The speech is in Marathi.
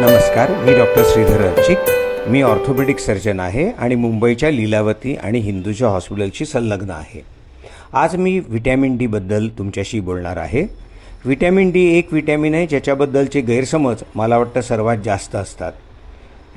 नमस्कार, मी डॉक्टर श्रीधर रंचिक. मी ऑर्थोपेडिक सर्जन आहे आणि मुंबईच्या लीलावती आणि हिंदूजा हॉस्पिटलशी संलग्न आहे. आज मी व्हिटॅमिन डीबद्दल तुमच्याशी बोलणार आहे. व्हिटॅमिन डी एक व्हिटॅमिन आहे ज्याच्याबद्दलचे गैरसमज मला वाटतं सर्वात जास्त असतात.